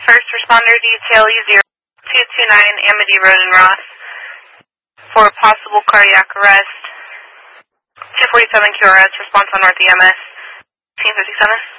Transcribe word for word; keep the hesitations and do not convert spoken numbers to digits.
First responder detail U zero two two nine Amity Road in Ross for possible cardiac arrest. two forty-seven Q R S, response on North E M S, fifteen fifty-seven.